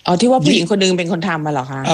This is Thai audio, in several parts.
อ๋อที่ว่าผู้หญิงคนนึงเป็นคนทำมาเหรอคะ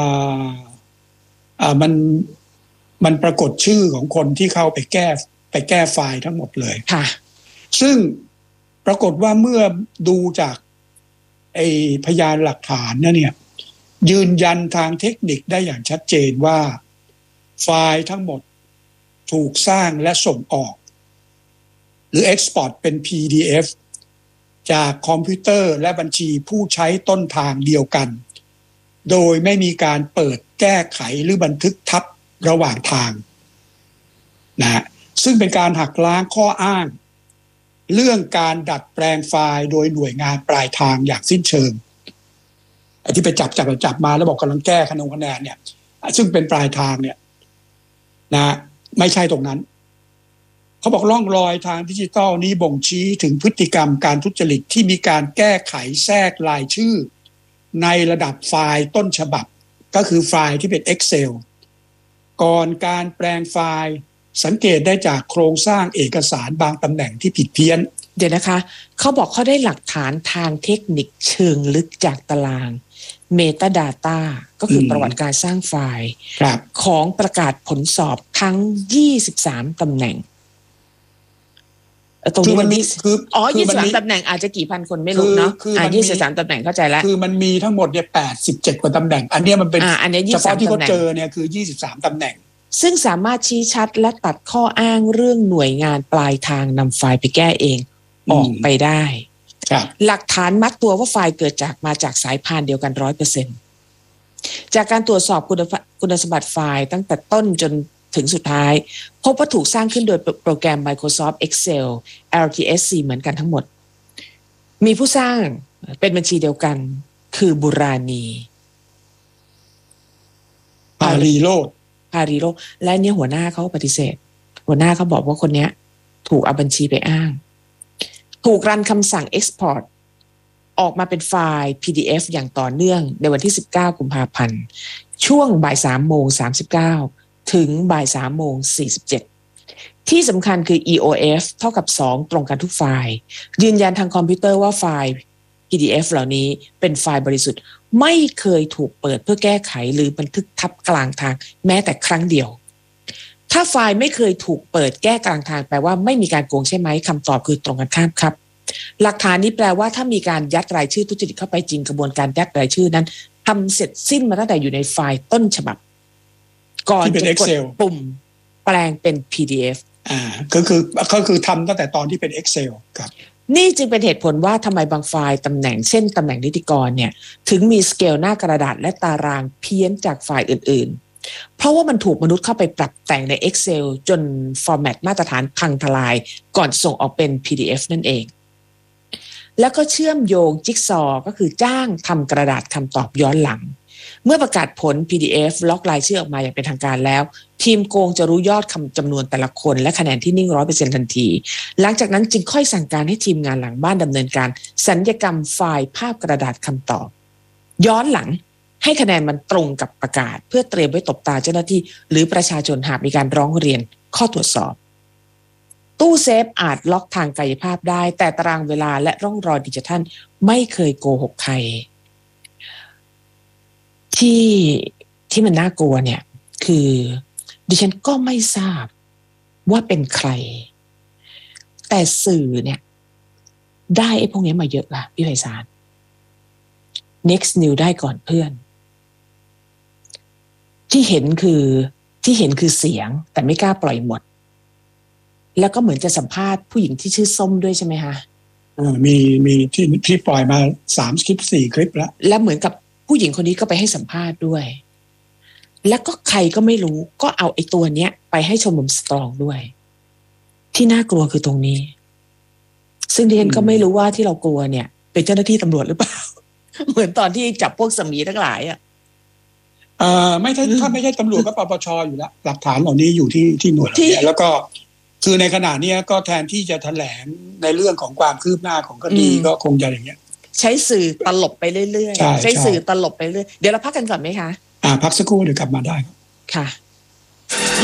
มันปรากฏชื่อของคนที่เข้าไปแก้ไฟล์ทั้งหมดเลยค่ะซึ่งปรากฏว่าเมื่อดูจากพยานหลักฐานเนี่ยยืนยันทางเทคนิคได้อย่างชัดเจนว่าไฟล์ทั้งหมดถูกสร้างและส่งออกหรือ Export เป็น PDF จากคอมพิวเตอร์และบัญชีผู้ใช้ต้นทางเดียวกันโดยไม่มีการเปิดแก้ไขหรือบันทึกทับระหว่างทางนะซึ่งเป็นการหักล้างข้ออ้างเรื่องการดัดแปลงไฟล์โดยหน่วยงานปลายทางอย่างสิ้นเชิงไอ้ที่ไปจับมาแล้วบอกกำลังแก้คะแนนเนี่ยซึ่งเป็นปลายทางเนี่ยนะไม่ใช่ตรงนั้นเขาบอกร่องรอยทางดิจิทัลนี้บ่งชี้ถึงพฤติกรรมการทุจริตที่มีการแก้ไขแทรกรายชื่อในระดับไฟล์ต้นฉบับก็คือไฟล์ที่เป็น Excel ก่อนการแปลงไฟล์สังเกตได้จากโครงสร้างเอกสารบางตำแหน่งที่ผิดเพี้ยนเดี๋ยวนะคะเขาบอกเขาได้หลักฐานทางเทคนิคเชิงลึกจากตาราง Metadata ก็คือประวัติการสร้างไฟล์ของประกาศผลสอบทั้ง23ตำแหน่งตรงนี้มันคือ23ตำแหน่งอาจจะกี่พันคนไม่รู้เนาะ23ตำแหน่งเข้าใจแล้วคือมันมีทั้งหมดเนี่ย87กว่าตำแหน่งอันนี้มันเป็นเฉพาะที่เขาเจอเนี่ยคือ23ตำแหน่งซึ่งสามารถชี้ชัดและตัดข้ออ้างเรื่องหน่วยงานปลายทางนำไฟล์ไปแก้เองออกไปได้หลักฐานมัดตัวว่าไฟล์เกิดมาจากสายพานเดียวกัน 100% จากการตรวจสอบคุณสมบัติไฟล์ตั้งแต่ต้นจนถึงสุดท้ายพบว่าถูกสร้างขึ้นโดยโปรแกรม Microsoft Excel LTSC เหมือนกันทั้งหมดมีผู้สร้างเป็นบัญชีเดียวกันคือบุราณีปารีโรจน์และเนี่ยหัวหน้าเขาปฏิเสธหัวหน้าเขาบอกว่าคนนี้ถูกเอาบัญชีไปอ้างถูกรันคำสั่ง Export ออกมาเป็นไฟล์ PDF อย่างต่อเนื่องในวันที่19กุมภาพันธ์ช่วงบ่าย 3:39 ถึงบ่าย 3:47 ที่สำคัญคือ EOF เท่ากับ2ตรงกันทุกไฟล์ยืนยันทางคอมพิวเตอร์ว่าไฟล์ PDF เหล่านี้เป็นไฟล์บริสุทธิ์ไม่เคยถูกเปิดเพื่อแก้ไขหรือบันทึกทับกลางทางแม้แต่ครั้งเดียวถ้าไฟล์ไม่เคยถูกเปิดแก้กลางทางแปลว่าไม่มีการโกงใช่ไหมคำตอบคือตรงกันข้ามครับหลักฐานนี้แปลว่าถ้ามีการยัดรายชื่อทุจริตเข้าไปจริงกระบวนการยัดรายชื่อนั้นทำเสร็จสิ้นมาตั้งแต่อยู่ในไฟล์ต้นฉบับก่อนจะกดปุ่มแปลงเป็น PDF ก็คือทำตั้งแต่ตอนที่เป็น Excel ครับนี่จึงเป็นเหตุผลว่าทำไมบางไฟล์ตำแหน่งเช่นตำแหน่งนิติกรเนี่ยถึงมีสเกลหน้ากระดาษและตารางเพี้ยนจากไฟล์อื่นๆเพราะว่ามันถูกมนุษย์เข้าไปปรับแต่งใน Excel จนฟอร์แมตมาตรฐานพังทลายก่อนส่งออกเป็น PDF นั่นเองแล้วก็เชื่อมโยงจิ๊กซอว์ก็คือจ้างทำกระดาษคำตอบย้อนหลังเมื่อประกาศผล PDF ล็อกรายชื่อออกมาอย่างเป็นทางการแล้วทีมโกงจะรู้ยอดคำจำนวนแต่ละคนและคะแนนที่นิ่ง 100% ทันทีหลังจากนั้นจึงค่อยสั่งการให้ทีมงานหลังบ้านดำเนินการสัญญกรรมไฟล์ภาพกระดาษคำตอบย้อนหลังให้คะแนนมันตรงกับประกาศเพื่อเตรียมไว้ตบตาเจ้าหน้าที่หรือประชาชนหากมีการร้องเรียนข้อตรวจสอบตู้เซฟอาจล็อกทางกายภาพได้แต่ตารางเวลาและร่องรอยดิจิทัลไม่เคยโกหกใครที่มันน่ากลัวเนี่ยคือดิฉันก็ไม่ทราบว่าเป็นใครแต่สื่อเนี่ยได้ไอ้พวกนี้มาเยอะละพี่ไพศาล Next New ได้ก่อนเพื่อนที่เห็นคือเสียงแต่ไม่กล้าปล่อยหมดแล้วก็เหมือนจะสัมภาษณ์ผู้หญิงที่ชื่อส้มด้วยใช่ไหมคะมีที่ปล่อยมา3 คลิป 4 คลิปแล้วเหมือนกับผู้หญิงคนนี้ก็ไปให้สัมภาษณ์ด้วยแล้วก็ใครก็ไม่รู้ก็เอาไอ้ตัวเนี้ยไปให้ชมรมสตรองด้วยที่น่ากลัวคือตรงนี้ซึ่งดิฉันก็ไม่รู้ว่าที่เรากลัวเนี่ยเป็นเจ้าหน้าที่ตำรวจหรือเปล่า เหมือนตอนที่จับพวกสมีทั้งหลายไม่ใช่ถ้าไม่ใช่ตำรวจก็ปปช.อยู่แล้วหลักฐานเหล่านี้อยู่ที่หน่วยแล้วก็คือในขณะนี้ก็แทนที่จะแถลงในเรื่องของความคืบหน้าของคดีก็คงจะอย่างเงี้ยใช้สื่อตลบไปเรื่อยๆใช้สื่อตลบไปเรื่อยเดี๋ยวเราพักกันก่อนไหมคะพักสักครู่เดี๋ยวกลับมาได้ค่ะ